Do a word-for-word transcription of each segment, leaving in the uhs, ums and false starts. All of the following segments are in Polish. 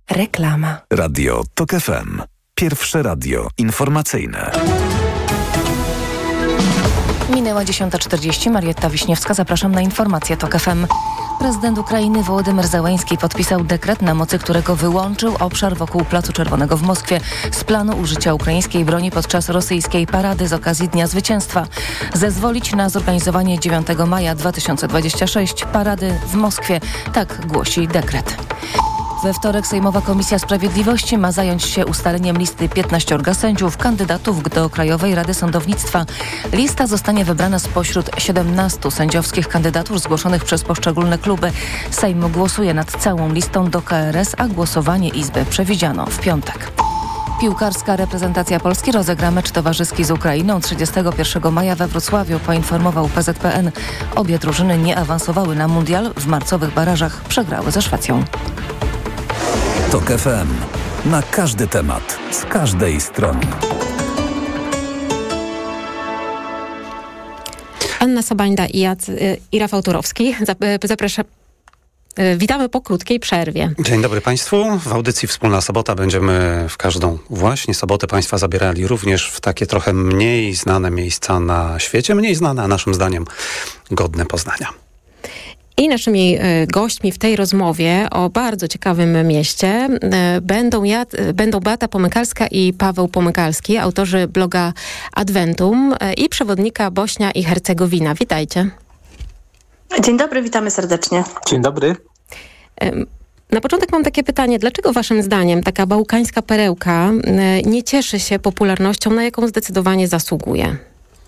Reklama. Radio TOK F M. Pierwsze radio informacyjne. Minęła dziesiąta czterdzieści. Marietta Wiśniewska. Zapraszam na informacje TOK F M. Prezydent Ukrainy Wołodymyr Zełenski podpisał dekret, na mocy którego wyłączył obszar wokół Placu Czerwonego w Moskwie z planu użycia ukraińskiej broni podczas rosyjskiej parady z okazji Dnia Zwycięstwa. Zezwolić na zorganizowanie dziewiątego maja dwa tysiące dwudziestego szóstego parady w Moskwie. Tak głosi dekret. We wtorek Sejmowa Komisja Sprawiedliwości ma zająć się ustaleniem listy piętnaściorga sędziów, kandydatów do Krajowej Rady Sądownictwa. Lista zostanie wybrana spośród siedemnastu sędziowskich kandydatur zgłoszonych przez poszczególne kluby. Sejm głosuje nad całą listą do K R S, a głosowanie Izby przewidziano w piątek. Piłkarska reprezentacja Polski rozegra mecz towarzyski z Ukrainą trzydziestego pierwszego maja we Wrocławiu, poinformował P Z P N. Obie drużyny nie awansowały na mundial, w marcowych barażach przegrały ze Szwecją. TOK F M. Na każdy temat, z każdej strony. Anna Sobańda i, Jac- i Rafał Turowski. Zapraszam. Witamy po krótkiej przerwie. Dzień dobry Państwu. W audycji Wspólna Sobota będziemy w każdą właśnie sobotę Państwa zabierali również w takie trochę mniej znane miejsca na świecie, mniej znane, a naszym zdaniem godne poznania. I naszymi gośćmi w tej rozmowie o bardzo ciekawym mieście będą, ja, będą Beata Pomykalska i Paweł Pomykalski, autorzy bloga Adventum i przewodnika Bośnia i Hercegowina. Witajcie. Dzień dobry, witamy serdecznie. Dzień dobry. Na początek mam takie pytanie. Dlaczego waszym zdaniem taka bałkańska perełka nie cieszy się popularnością, na jaką zdecydowanie zasługuje?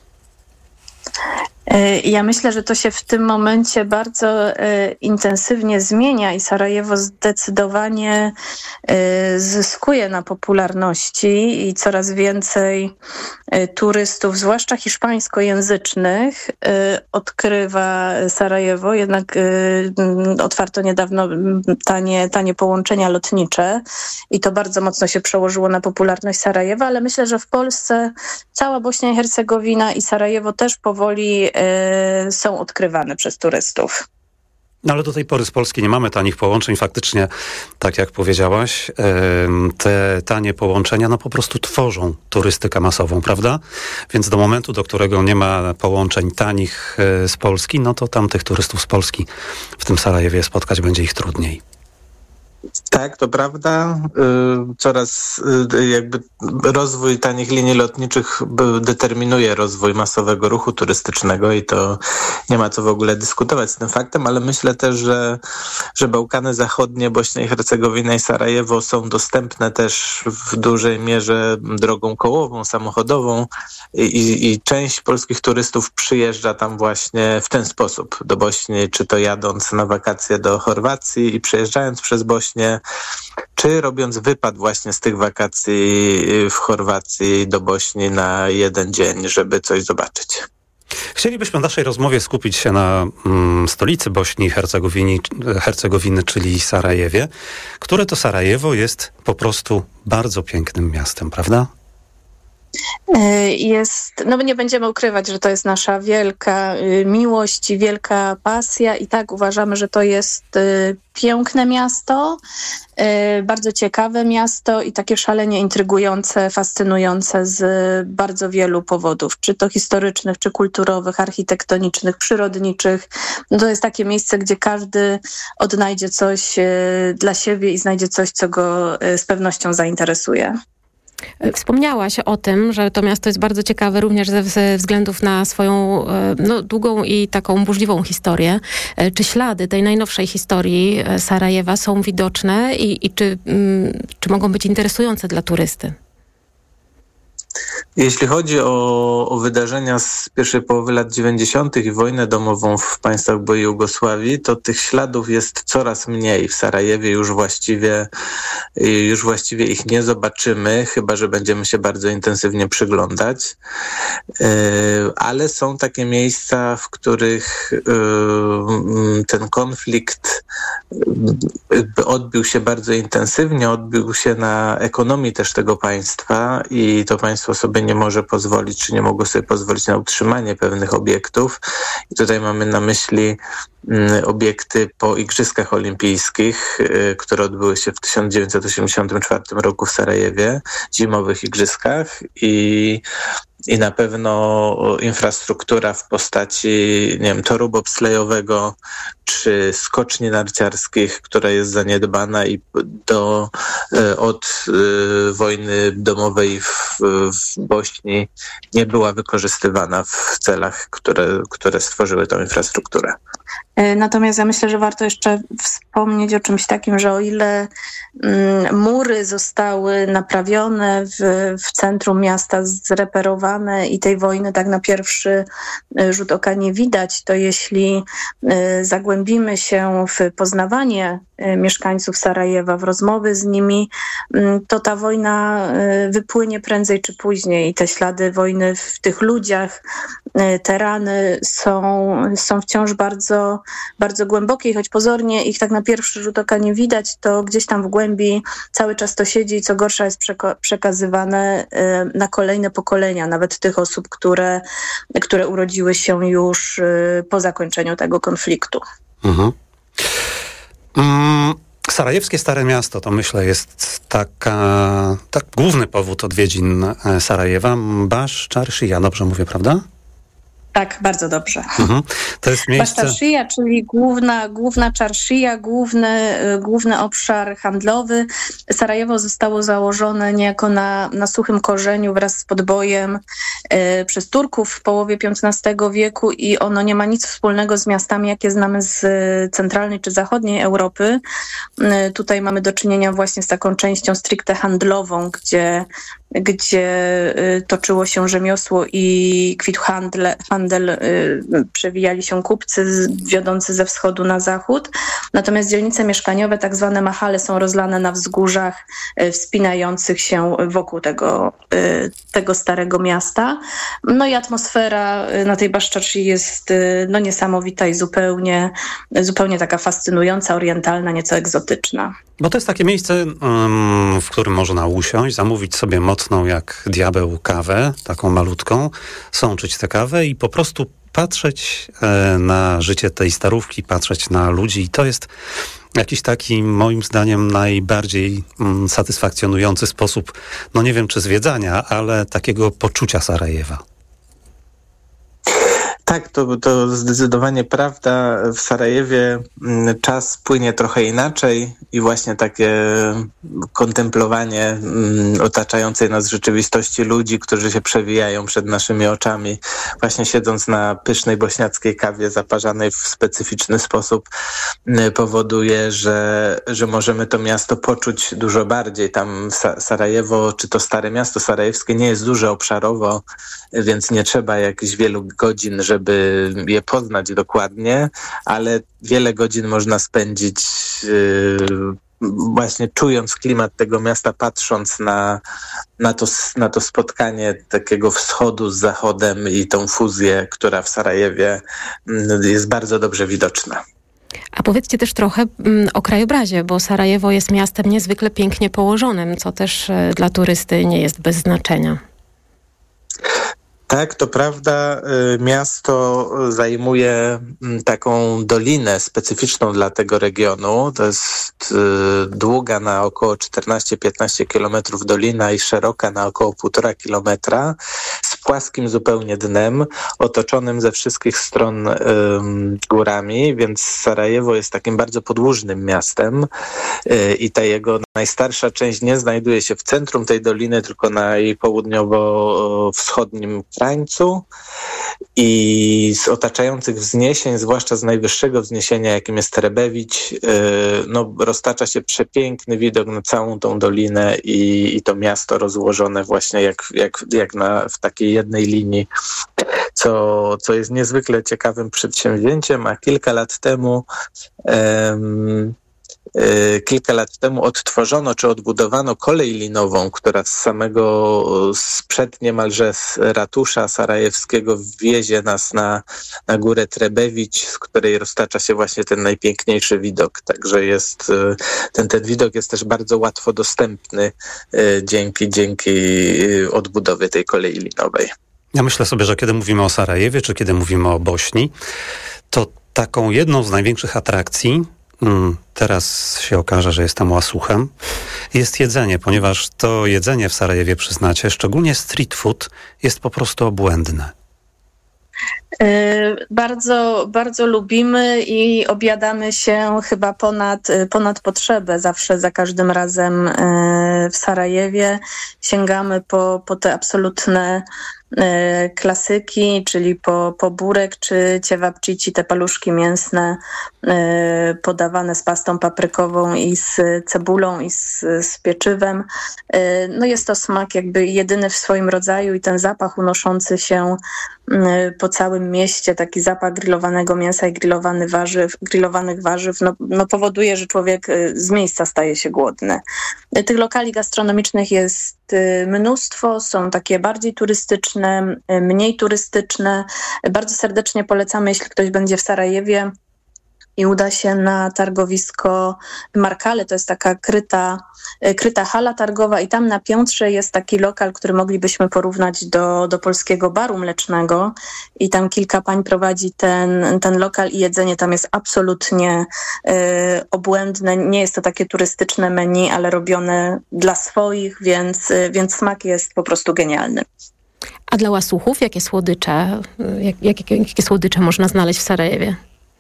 Ja myślę, że to się w tym momencie bardzo e, intensywnie zmienia i Sarajewo zdecydowanie e, zyskuje na popularności i coraz więcej e, turystów, zwłaszcza hiszpańskojęzycznych, e, odkrywa Sarajewo. Jednak e, otwarto niedawno tanie, tanie połączenia lotnicze i to bardzo mocno się przełożyło na popularność Sarajewa, ale myślę, że w Polsce cała Bośnia i Hercegowina i Sarajewo też powoli są odkrywane przez turystów. No ale do tej pory z Polski nie mamy tanich połączeń. Faktycznie, tak jak powiedziałaś, te tanie połączenia no po prostu tworzą turystykę masową, prawda? Więc do momentu, do którego nie ma połączeń tanich z Polski, no to tam tych turystów z Polski w tym Sarajewie spotkać będzie ich trudniej. Tak, to prawda. Coraz jakby rozwój tanich linii lotniczych determinuje rozwój masowego ruchu turystycznego i to nie ma co w ogóle dyskutować z tym faktem, ale myślę też, że, że Bałkany Zachodnie, Bośnia i Hercegowina i Sarajewo są dostępne też w dużej mierze drogą kołową, samochodową i, i część polskich turystów przyjeżdża tam właśnie w ten sposób do Bośni, czy to jadąc na wakacje do Chorwacji i przejeżdżając przez Bośnię, czy robiąc wypad właśnie z tych wakacji w Chorwacji do Bośni na jeden dzień, żeby coś zobaczyć. Chcielibyśmy w naszej rozmowie skupić się na mm, stolicy Bośni i Hercegowini, Hercegowiny, czyli Sarajewie, które to Sarajewo jest po prostu bardzo pięknym miastem, prawda? Jest, no nie będziemy ukrywać, że to jest nasza wielka miłość i wielka pasja i tak uważamy, że to jest piękne miasto, bardzo ciekawe miasto i takie szalenie intrygujące, fascynujące z bardzo wielu powodów, czy to historycznych, czy kulturowych, architektonicznych, przyrodniczych. No to jest takie miejsce, gdzie każdy odnajdzie coś dla siebie i znajdzie coś, co go z pewnością zainteresuje. Wspomniałaś o tym, że to miasto jest bardzo ciekawe również ze, ze względów na swoją no, długą i taką burzliwą historię. Czy ślady tej najnowszej historii Sarajewa są widoczne i, i czy, czy mogą być interesujące dla turysty? Jeśli chodzi o, o wydarzenia z pierwszej połowy lat dziewięćdziesiątych i wojnę domową w państwach byłej Jugosławii, to tych śladów jest coraz mniej. W Sarajewie już właściwie, już właściwie ich nie zobaczymy, chyba że będziemy się bardzo intensywnie przyglądać. Ale są takie miejsca, w których ten konflikt odbił się bardzo intensywnie, odbił się na ekonomii też tego państwa i to państwo sobie nie może pozwolić, czy nie mogło sobie pozwolić na utrzymanie pewnych obiektów. I tutaj mamy na myśli obiekty po Igrzyskach Olimpijskich, które odbyły się w tysiąc dziewięćset osiemdziesiątym czwartym roku w Sarajewie, zimowych igrzyskach i I na pewno infrastruktura w postaci, nie wiem, toru bobslejowego czy skoczni narciarskich, która jest zaniedbana i do, od wojny domowej w, w Bośni nie była wykorzystywana w celach, które, które stworzyły tę infrastrukturę. Natomiast ja myślę, że warto jeszcze wspomnieć o czymś takim, że o ile mm, mury zostały naprawione w, w centrum miasta, zreperowane i tej wojny tak na pierwszy rzut oka nie widać, to jeśli y, zagłębimy się w poznawanie y, mieszkańców Sarajewa, w rozmowy z nimi, y, to ta wojna y, wypłynie prędzej czy później i te ślady wojny w tych ludziach, y, te rany są, są wciąż bardzo bardzo głębokie i choć pozornie ich tak na pierwszy rzut oka nie widać, to gdzieś tam w głębi cały czas to siedzi i co gorsza jest przeko- przekazywane y, na kolejne pokolenia, nawet tych osób, które, które urodziły się już y, po zakończeniu tego konfliktu. Mhm. Mm, Sarajewskie Stare Miasto to myślę jest taka, tak główny powód odwiedzin Sarajewa. Basz Czarshija, dobrze mówię, prawda? Tak, bardzo dobrze. Mhm. To jest miejsce... Czarshija, czyli główna, główna czarshija, główny, główny obszar handlowy. Sarajewo zostało założone niejako na, na suchym korzeniu wraz z podbojem y, przez Turków w połowie piętnastego wieku i ono nie ma nic wspólnego z miastami, jakie znamy z centralnej czy zachodniej Europy. Y, tutaj mamy do czynienia właśnie z taką częścią stricte handlową, gdzie gdzie y, toczyło się rzemiosło i kwitł handel, handel y, przewijali się kupcy z, wiodący ze wschodu na zachód. Natomiast dzielnice mieszkaniowe, tak zwane mahale, są rozlane na wzgórzach y, wspinających się wokół tego, y, tego starego miasta. No i atmosfera y, na tej Basz Czarshii jest y, no, niesamowita i zupełnie, zupełnie taka fascynująca, orientalna, nieco egzotyczna. Bo to jest takie miejsce, um, w którym można usiąść, zamówić sobie mocną jak diabeł kawę, taką malutką, sączyć tę kawę i po prostu patrzeć e, na życie tej starówki, patrzeć na ludzi. I to jest jakiś taki, moim zdaniem, najbardziej mm, satysfakcjonujący sposób, no nie wiem czy zwiedzania, ale takiego poczucia Sarajewa. Tak, to, to zdecydowanie prawda. W Sarajewie czas płynie trochę inaczej i właśnie takie kontemplowanie otaczającej nas rzeczywistości ludzi, którzy się przewijają przed naszymi oczami, właśnie siedząc na pysznej bośniackiej kawie zaparzanej w specyficzny sposób, powoduje, że, że możemy to miasto poczuć dużo bardziej. Tam Sarajewo, czy to Stare Miasto Sarajewskie nie jest duże obszarowo, więc nie trzeba jakichś wielu godzin, żeby żeby je poznać dokładnie, ale wiele godzin można spędzić yy, właśnie czując klimat tego miasta, patrząc na, na, to, na to spotkanie takiego wschodu z zachodem i tą fuzję, która w Sarajewie yy, jest bardzo dobrze widoczna. A powiedzcie też trochę mm, o krajobrazie, bo Sarajewo jest miastem niezwykle pięknie położonym, co też y, dla turysty nie jest bez znaczenia. Tak, to prawda. Miasto zajmuje taką dolinę specyficzną dla tego regionu. To jest długa na około czternaście piętnaście kilometrów dolina i szeroka na około półtora kilometra z płaskim zupełnie dnem, otoczonym ze wszystkich stron um, górami, więc Sarajewo jest takim bardzo podłużnym miastem i ta jego najstarsza część nie znajduje się w centrum tej doliny, tylko na jej południowo-wschodnim krańcu i z otaczających wzniesień, zwłaszcza z najwyższego wzniesienia, jakim jest Trebević, no, roztacza się przepiękny widok na całą tą dolinę i, i to miasto rozłożone właśnie jak, jak, jak na, w takiej jednej linii, co, co jest niezwykle ciekawym przedsięwzięciem, a kilka lat temu um, kilka lat temu odtworzono czy odbudowano kolej linową, która z samego sprzed niemalże z ratusza sarajewskiego wiezie nas na, na górę Trebević, z której roztacza się właśnie ten najpiękniejszy widok. Także jest, ten, ten widok jest też bardzo łatwo dostępny dzięki, dzięki odbudowie tej kolei linowej. Ja myślę sobie, że kiedy mówimy o Sarajewie, czy kiedy mówimy o Bośni, to taką jedną z największych atrakcji, teraz się okaże, że jestem łasuchem, jest jedzenie, ponieważ to jedzenie w Sarajewie, przyznacie, szczególnie street food, jest po prostu obłędne. Bardzo, bardzo lubimy i objadamy się chyba ponad, ponad potrzebę. Zawsze, za każdym razem w Sarajewie sięgamy po, po te absolutne klasyki, czyli po, po burek czy ciewabcici, te paluszki mięsne podawane z pastą paprykową i z cebulą i z, z pieczywem. No jest to smak jakby jedyny w swoim rodzaju i ten zapach unoszący się po całym mieście, taki zapach grillowanego mięsa i grillowany warzyw, grillowanych warzyw, no, no powoduje, że człowiek z miejsca staje się głodny. Tych lokali gastronomicznych jest mnóstwo, są takie bardziej turystyczne, mniej turystyczne. Bardzo serdecznie polecamy, jeśli ktoś będzie w Sarajewie i uda się na targowisko Markale, to jest taka kryta, kryta hala targowa i tam na piętrze jest taki lokal, który moglibyśmy porównać do, do polskiego baru mlecznego i tam kilka pań prowadzi ten, ten lokal i jedzenie tam jest absolutnie y, obłędne. Nie jest to takie turystyczne menu, ale robione dla swoich, więc, y, więc smak jest po prostu genialny. A dla łasuchów jakie słodycze, jak, jak, jakie słodycze można znaleźć w Sarajewie?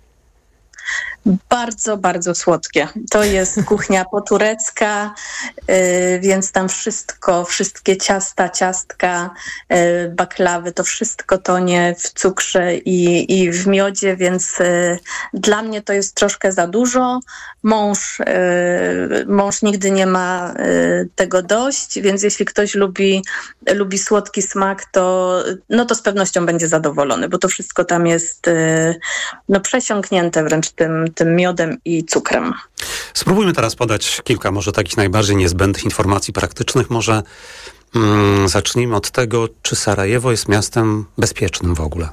Bardzo, bardzo słodkie. To jest kuchnia poturecka, yy, więc tam wszystko, wszystkie ciasta, ciastka, yy, baklawy, to wszystko tonie w cukrze i, i w miodzie, więc yy, dla mnie to jest troszkę za dużo. Mąż, yy, mąż nigdy nie ma yy, tego dość, więc jeśli ktoś lubi, lubi słodki smak, to, no to z pewnością będzie zadowolony, bo to wszystko tam jest yy, no przesiąknięte wręcz tym, tym miodem i cukrem. Spróbujmy teraz podać kilka może takich najbardziej niezbędnych informacji praktycznych. Może mm, zacznijmy od tego, czy Sarajewo jest miastem bezpiecznym w ogóle?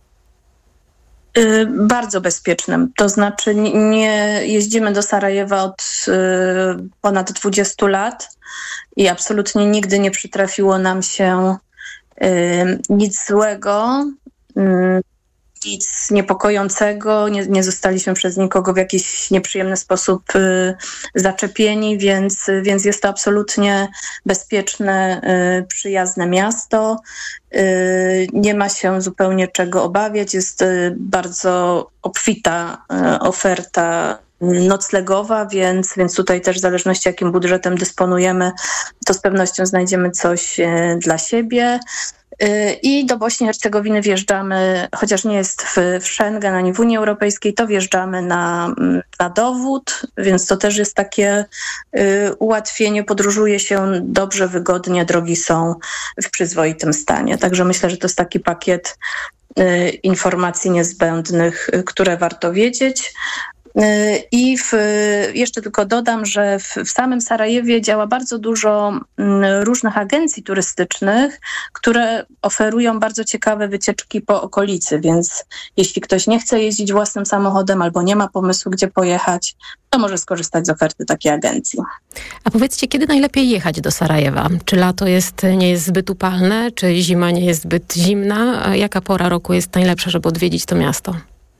Yy, bardzo bezpiecznym. To znaczy nie jeździmy do Sarajewa od yy, ponad dwudziestu lat i absolutnie nigdy nie przytrafiło nam się yy, nic złego. Yy. Nic niepokojącego, nie, nie zostaliśmy przez nikogo w jakiś nieprzyjemny sposób y, zaczepieni, więc, więc jest to absolutnie bezpieczne, y, przyjazne miasto. Y, nie ma się zupełnie czego obawiać. Jest y, bardzo obfita y, oferta noclegowa, więc, więc tutaj też w zależności jakim budżetem dysponujemy, to z pewnością znajdziemy coś y, dla siebie. I do Bośni i Hercegowiny wjeżdżamy, chociaż nie jest w, w Schengen ani w Unii Europejskiej, to wjeżdżamy na, na dowód, więc to też jest takie y, ułatwienie. Podróżuje się dobrze, wygodnie, drogi są w przyzwoitym stanie. Także myślę, że to jest taki pakiet y, informacji niezbędnych, y, które warto wiedzieć. I w, jeszcze tylko dodam, że w, w samym Sarajewie działa bardzo dużo różnych agencji turystycznych, które oferują bardzo ciekawe wycieczki po okolicy, więc jeśli ktoś nie chce jeździć własnym samochodem albo nie ma pomysłu, gdzie pojechać, to może skorzystać z oferty takiej agencji. A powiedzcie, kiedy najlepiej jechać do Sarajewa? Czy lato jest, nie jest zbyt upalne, czy zima nie jest zbyt zimna? A jaka pora roku jest najlepsza, żeby odwiedzić to miasto?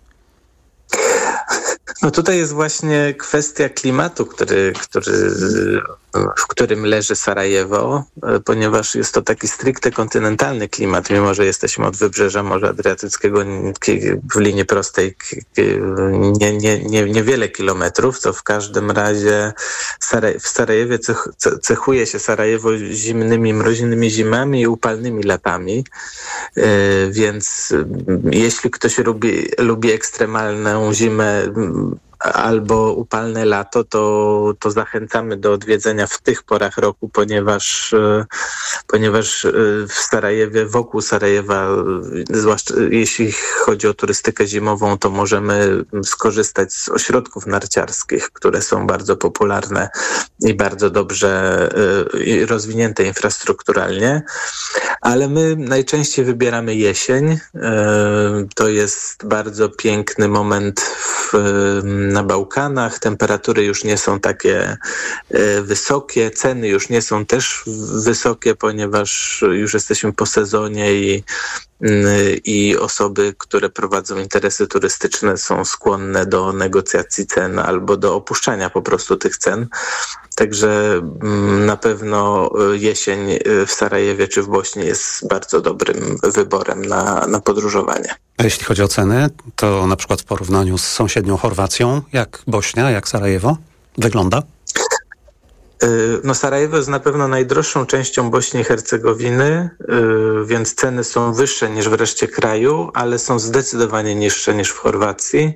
No tutaj jest właśnie kwestia klimatu, który, który, w którym leży Sarajewo, ponieważ jest to taki stricte kontynentalny klimat, mimo że jesteśmy od wybrzeża Morza Adriatyckiego w linii prostej nie, nie, nie, niewiele kilometrów, to w każdym razie w Sarajewie cechuje się Sarajewo zimnymi, mroźnymi zimami i upalnymi latami, więc jeśli ktoś lubi, lubi ekstremalną zimę, albo upalne lato, to, to zachęcamy do odwiedzenia w tych porach roku, ponieważ, ponieważ w Sarajewie, wokół Sarajewa, zwłaszcza jeśli chodzi o turystykę zimową, to możemy skorzystać z ośrodków narciarskich, które są bardzo popularne i bardzo dobrze rozwinięte infrastrukturalnie, ale my najczęściej wybieramy jesień. To jest bardzo piękny moment w, na Bałkanach. Temperatury już nie są takie wysokie, ceny już nie są też wysokie, ponieważ już jesteśmy po sezonie i i osoby, które prowadzą interesy turystyczne, są skłonne do negocjacji cen albo do opuszczania po prostu tych cen. Także na pewno jesień w Sarajewie czy w Bośni jest bardzo dobrym wyborem na, na podróżowanie. A jeśli chodzi o ceny, to na przykład w porównaniu z sąsiednią Chorwacją, jak Bośnia, jak Sarajewo wygląda? No Sarajewo jest na pewno najdroższą częścią Bośni i Hercegowiny, więc ceny są wyższe niż w reszcie kraju, ale są zdecydowanie niższe niż w Chorwacji.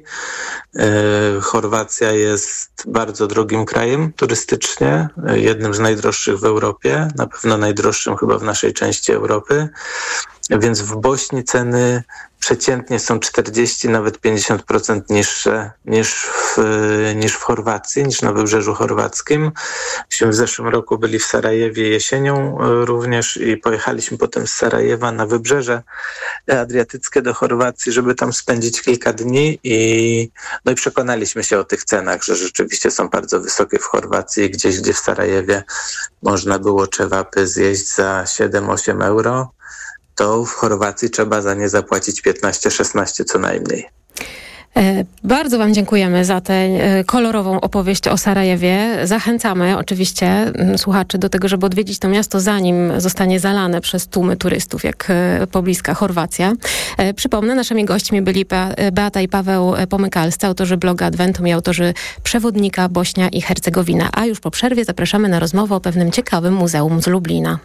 Chorwacja jest bardzo drogim krajem turystycznie, jednym z najdroższych w Europie, na pewno najdroższym chyba w naszej części Europy. Więc w Bośni ceny przeciętnie są czterdzieści, nawet pięćdziesiąt procent niższe niż w, niż w Chorwacji, niż na Wybrzeżu Chorwackim. Myśmy w zeszłym roku byli w Sarajewie jesienią również i pojechaliśmy potem z Sarajewa na Wybrzeże Adriatyckie do Chorwacji, żeby tam spędzić kilka dni i, no i przekonaliśmy się o tych cenach, że rzeczywiście są bardzo wysokie w Chorwacji. Gdzieś, gdzie w Sarajewie można było czewapy zjeść za siedem osiem euro, to w Chorwacji trzeba za nie zapłacić piętnaście szesnaście co najmniej. Bardzo wam dziękujemy za tę kolorową opowieść o Sarajewie. Zachęcamy oczywiście słuchaczy do tego, żeby odwiedzić to miasto, zanim zostanie zalane przez tłumy turystów, jak pobliska Chorwacja. Przypomnę, naszymi gośćmi byli Beata i Paweł Pomykalscy, autorzy bloga Adventum i autorzy przewodnika Bośnia i Hercegowina. A już po przerwie zapraszamy na rozmowę o pewnym ciekawym muzeum z Lublina.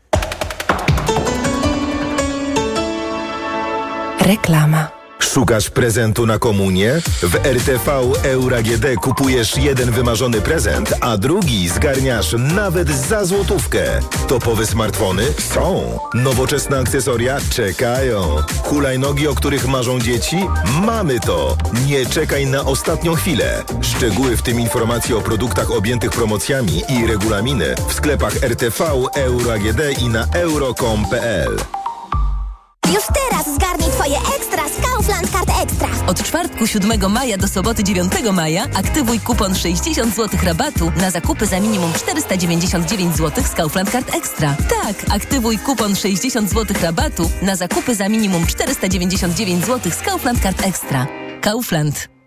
Reklama. Szukasz prezentu na komunię? W R T V Euro A G D kupujesz jeden wymarzony prezent, a drugi zgarniasz nawet za złotówkę. Topowe smartfony? Są. Nowoczesne akcesoria? Czekają. Hulajnogi, o których marzą dzieci? Mamy to. Nie czekaj na ostatnią chwilę. Szczegóły, w tym informacje o produktach objętych promocjami i regulaminy w sklepach R T V Euro A G D i na euro kropka com kropka p l. Już teraz zgarnij twoje ekstra z Kaufland Card Extra. Od czwartku siódmego maja do soboty dziewiątego maja aktywuj kupon sześćdziesiąt złotych rabatu na zakupy za minimum czterysta dziewięćdziesiąt dziewięć złotych z Kaufland Card Extra. Tak, aktywuj kupon sześćdziesiąt złotych rabatu na zakupy za minimum czterysta dziewięćdziesiąt dziewięć złotych z Kaufland Card Extra. Kaufland.